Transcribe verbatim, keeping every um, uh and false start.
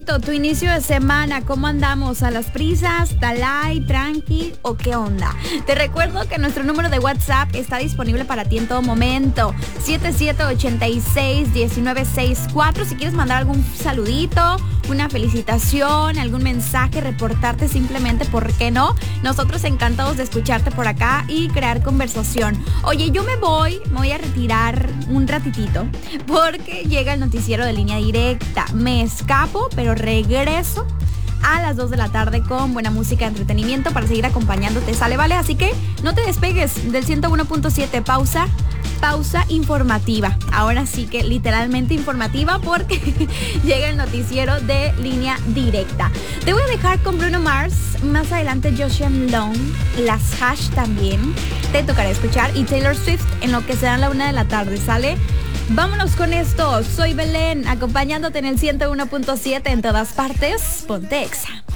Perfecto, tu inicio de semana, ¿cómo andamos? ¿A las prisas? ¿Talay? ¿Tranqui? ¿O qué onda? Te recuerdo que nuestro número de WhatsApp está disponible para ti en todo momento. siete siete ocho seis, uno nueve seis cuatro. Si quieres mandar algún saludito, una felicitación, algún mensaje, reportarte simplemente, ¿por qué no? Nosotros encantados de escucharte por acá y crear conversación. Oye, yo me voy, me voy a retirar un ratitito porque llega el noticiero de Línea Directa. Me escapo, pero regreso a las dos de la tarde con buena música de entretenimiento para seguir acompañándote, ¿sale? Vale, así que no te despegues del ciento uno punto siete. Pausa, pausa informativa. Ahora sí que literalmente informativa porque llega el noticiero de Línea Directa. Te voy a dejar con Bruno Mars, más adelante Joshua Malone, las Hash también te tocará escuchar y Taylor Swift en lo que será la una de la tarde, ¿sale? Vámonos con esto. Soy Belén, acompañándote en el ciento uno punto siete en todas partes. Ponte Exa.